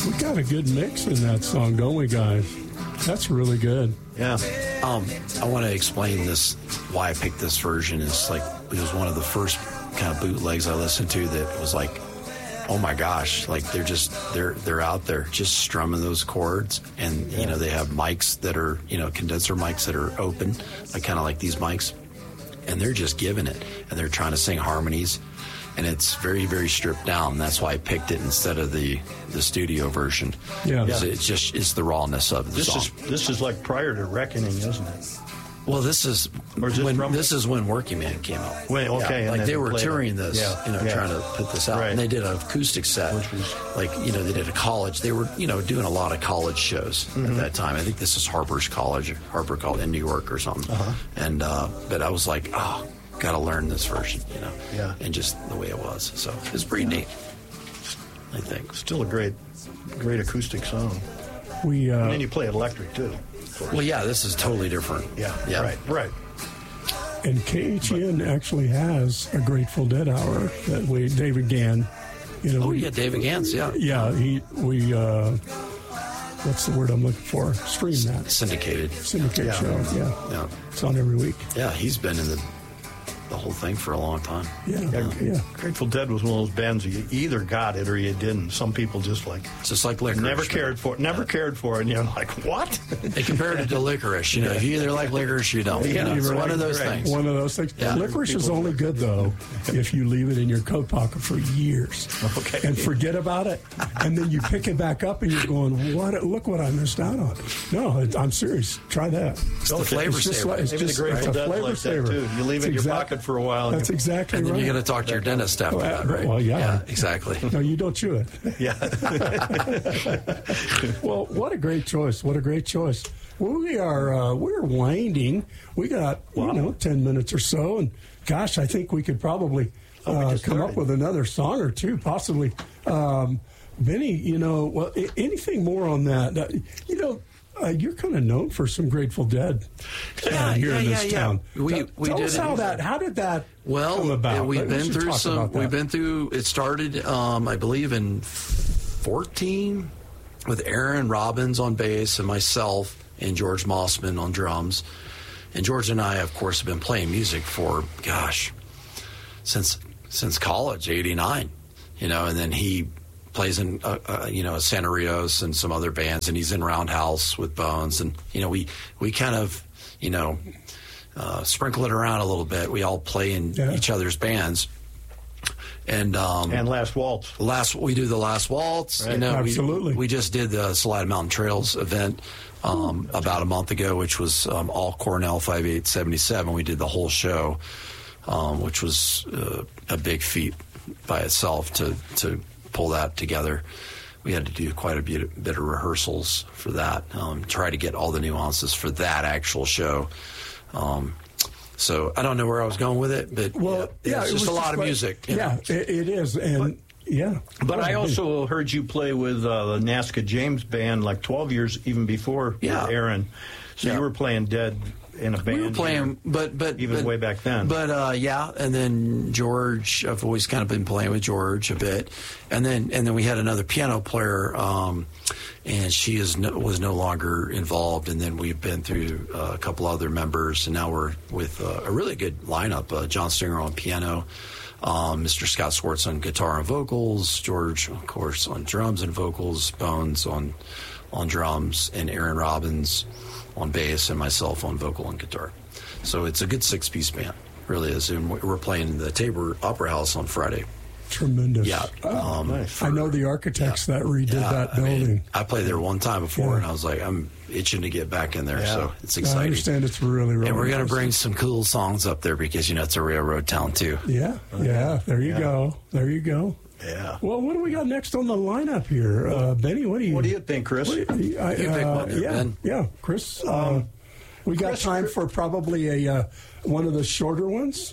We got a good mix in that song, don't we, guys? That's really good. Yeah. I want to explain this, why I picked this version. It's like, it was one of the first kind of bootlegs I listened to that was like, oh my gosh, like they're out there just strumming those chords. And, you know, they have mics that are, you know, condenser mics that are open, like kind of like these mics. And they're just giving it. And they're trying to sing harmonies. And it's very, very stripped down. That's why I picked it instead of the studio version. Yeah. It's the rawness of the song. This is like prior to Reckoning, isn't it? Well, this is when Working Man came out. Wait, okay. Yeah, and like they were touring it. this, trying to put this out. Right. And they did an acoustic set. Which was... like, they did a college. They were, doing a lot of college shows at that time. I think this is Harper College in New York or something. Uh-huh. And, but I was like, got to learn this version, Yeah. And just the way it was. So it's pretty neat, I think. Still a great acoustic song. And then you play it electric, too. Well, yeah, this is totally different. Yeah. Right. And KHN actually has a Grateful Dead hour that David Gann. David Gann's, yeah. Yeah, we what's the word I'm looking for? Stream that. Syndicated show, yeah. It's on every week. Yeah, he's been in the whole thing for a long time. Yeah. Grateful Dead was one of those bands you either got it or you didn't. Some people just like Licorice. Never cared for it, and you're like, what? They compared it to Licorice. If you either like Licorice or you don't. It's one of those things. One of those things. Yeah. Licorice is only good, though, if you leave it in your coat pocket for years. Okay. And forget about it. And then you pick it back up and you're going, look what I missed out on. No, I'm serious. Try that. It's the flavor saver. Maybe the Grateful Dead like that, too. You leave it in your pocket for a while. That's exactly right. And then you got to talk to your dentist after that, right? Well, yeah. Exactly. No, you don't chew it. Yeah. Well, what a great choice. Well, we're winding. We got, 10 minutes or so. And, gosh, I think we could probably come up with another song or two, possibly. Benny, anything more on that? You're kind of known for some Grateful Dead here in this town. Tell us how did that come about? We've been through, it started, I believe, in 2014 with Aaron Robbins on bass and myself and George Mossman on drums. And George and I, of course, have been playing music for, since college, 89, and then he plays in, Santa Rios and some other bands, and he's in Roundhouse with Bones. And, we kind of, sprinkle it around a little bit. We all play in each other's bands. And Last Waltz. We do the Last Waltz. Right. Absolutely. We just did the Salida Mountain Trails event about a month ago, which was all Cornell 5877. We did the whole show, which was a big feat by itself to pull that together. We had to do quite a bit of rehearsals for that, try to get all the nuances for that actual show. So I don't know where I was going with it, but it's just a lot of music. It is. And But I also heard you play with the Nazca James band like 12 years even before Aaron. So you were playing Dead in a band. We were playing, but way back then. But and then George, I've always kind of been playing with George a bit, and then we had another piano player, and she was no longer involved. And then we've been through a couple other members, and now we're with a really good lineup. John Stinger on piano, Mr. Scott Swartz on guitar and vocals, George, of course, on drums and vocals, Bones on drums, and Aaron Robbins on bass, and myself on vocal and guitar. So it's a good 6-piece band, really is. And we're playing the Tabor Opera House on Friday. Tremendous. Yeah. Nice. I know the architects that redid that building. I played there one time before, and I was like, I'm itching to get back in there, so it's exciting. I understand it's really, really And we're going to nice. bring some cool songs up there because, it's a railroad town, too. Yeah, there you go. There you go. Yeah. Well, what do we got next on the lineup here? Benny, what do you think, Chris? You pick one there, Ben. Yeah, Chris. We got time for probably one of the shorter ones.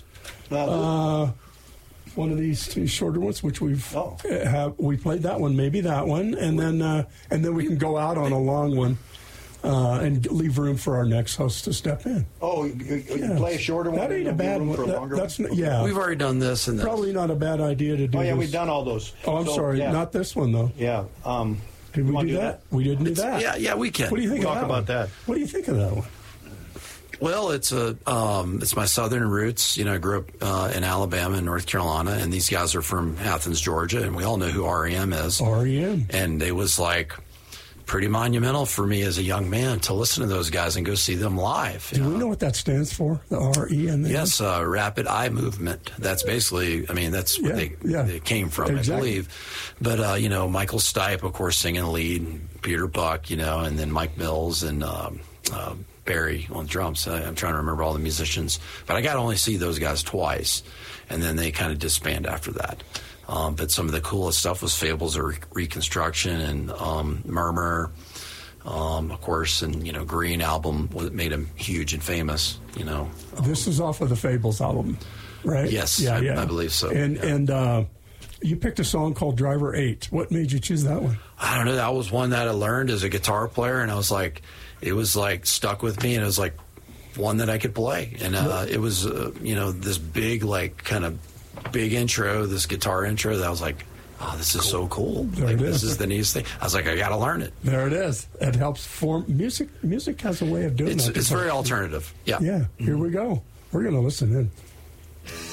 One of these two shorter ones, which we played that one, maybe that one, and then we can go out on a long one. And leave room for our next host to step in. Oh, you play a shorter one? That ain't a bad one. We've already done this. And probably not a bad idea to do. Oh, yeah, this. we've done all those. Oh, I'm sorry. Yeah. Not this one, though. Yeah. Did we do that? We didn't do that. Yeah, we can. What do you think Talk about that. What do you think of that one? Well, it's my southern roots. I grew up in Alabama and North Carolina, and these guys are from Athens, Georgia, and we all know who REM is. REM. And it was like pretty monumental for me as a young man to listen to those guys and go see them live. Do we know what that stands for? The REM? Yes, Rapid Eye Movement. That's basically, that's where they came from, exactly. I believe. But, Michael Stipe, of course, singing lead, and Peter Buck, and then Mike Mills and Barry on drums. I'm trying to remember all the musicians. But I got to only see those guys twice, and then they kind of disband after that. But some of the coolest stuff was Fables of Reconstruction and Murmur, of course, and Green album made him huge and famous. This is off of the Fables album, right? Yes, I believe so. And you picked a song called Driver 8. What made you choose that one? I don't know. That was one that I learned as a guitar player, and it was stuck with me, and it was like one that I could play, and it was this big kind of big intro, this guitar intro that I was like, oh, this is so cool. This is the neatest thing. I was like, I got to learn it. There it is. It helps form music. Music has a way of doing that. It's very alternative. Yeah. Yeah. Here we go. We're going to listen in.